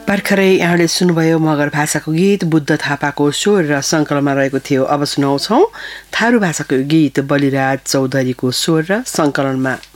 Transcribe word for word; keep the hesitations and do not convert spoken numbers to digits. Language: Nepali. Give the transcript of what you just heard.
भर्खरै यहाँले सुन्नुभयो मगर भाषाको गीत बुद्ध थापाको स्वर र सङ्कलनमा रहेको थियो। अब सुनाउँछौँ थारू भाषाको गीत बलिराज चौधरीको स्वर र सङ्कलनमा।